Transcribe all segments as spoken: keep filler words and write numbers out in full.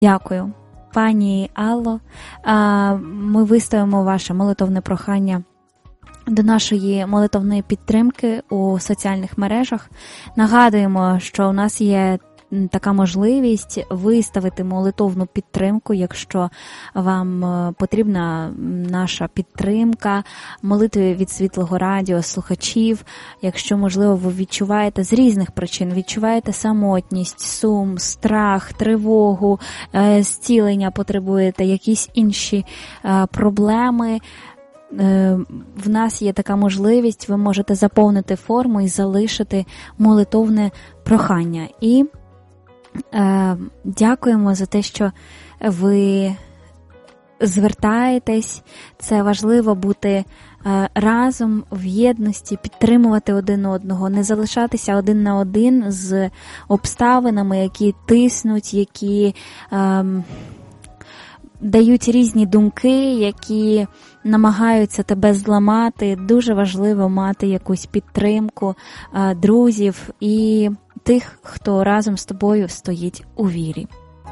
Дякую, пані Алло. Ми виставимо ваше молитовне прохання до нашої молитовної підтримки у соціальних мережах. Нагадуємо, що у нас є така можливість виставити молитовну підтримку, якщо вам потрібна наша підтримка, молитви від Світлого Радіо, слухачів, якщо, можливо, ви відчуваєте з різних причин, відчуваєте самотність, сум, страх, тривогу, зцілення потребуєте, якісь інші проблеми, в нас є така можливість, ви можете заповнити форму і залишити молитовне прохання. І е, дякуємо за те, що ви звертаєтесь. Це важливо бути е, разом в єдності, підтримувати один одного, не залишатися один на один з обставинами, які тиснуть, які е, дають різні думки, які намагаються тебе зламати. Дуже важливо мати якусь підтримку е, друзів і тих, хто разом з тобою стоїть у вірі.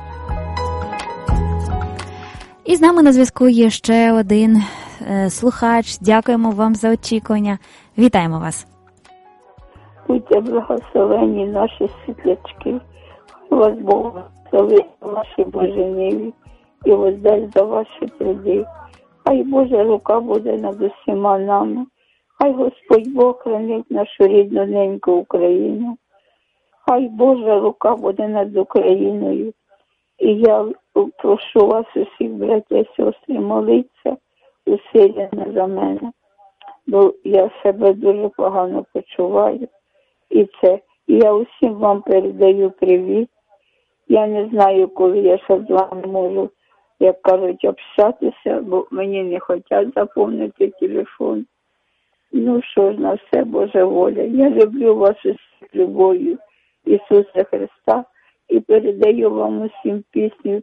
І з нами на зв'язку є ще один е, слухач. Дякуємо вам за очікування. Вітаємо вас. Будьте благословені наші світлячки. Вас Бог благословить ваші боженіві і воздасть за ваші труди. Хай Божа рука буде над усіма нами. Хай Господь Бог хранить нашу рідну неньку Україну. Хай Божа рука буде над Україною. І я прошу вас усіх, браття і сестри, молитися усилено за мене. Бо я себе дуже погано почуваю. І це. І я усім вам передаю привіт. Я не знаю, коли я ще з вами можу, як кажуть, общатися, бо мені не хочуть заповнити телефон. Ну що ж, на все Божа воля. Я люблю вас усіх любов'ю Ісуса Христа і передаю вам усім пісню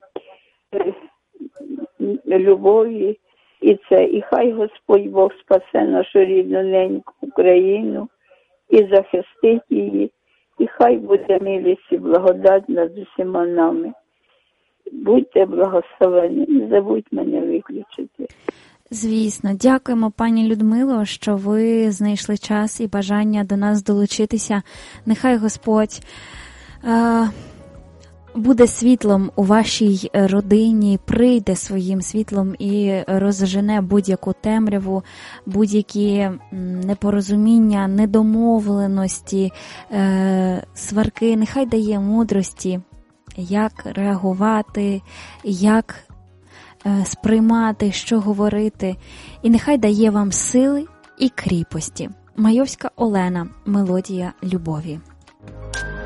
любові. І це, і хай Господь Бог спасе нашу рідну неньку Україну і захистить її, і хай буде милість і благодать над усіма нами. Будьте благословені, не забудь мене виключити. Звісно, дякуємо, пані Людмило, що ви знайшли час і бажання до нас долучитися. Нехай Господь е- буде світлом у вашій родині, прийде своїм світлом і розжене будь-яку темряву, будь-які непорозуміння, недомовленості, е- сварки. Нехай дає мудрості, як реагувати, як е- сприймати, що говорити. І нехай дає вам сили і кріпості. Майовська Олена. Мелодія любові.